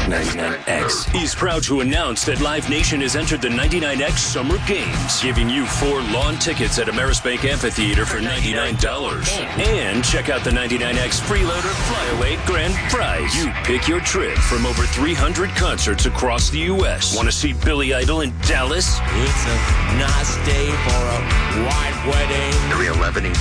99X is proud to announce that Live Nation has entered the 99X Summer Games, giving you 4 lawn tickets at Amerisbank Amphitheater for $99. And check out the 99X Freeloader Flyaway Grand Prize. You pick your trip from over 300 concerts across the U.S. Want to see Billy Idol in Dallas? It's a nice day for a white wedding. 311